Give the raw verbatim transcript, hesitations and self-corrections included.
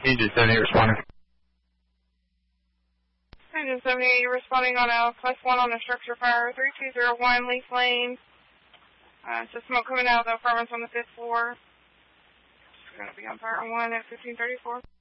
Engine seventy-eight responding. Engine seventy-eight, you're responding on a plus one on a structure fire, three two zero one, Leaf Lane. Uh, so smoke coming out of the apartments on the fifth floor. It's going to be on fire one at fifteen thirty-four.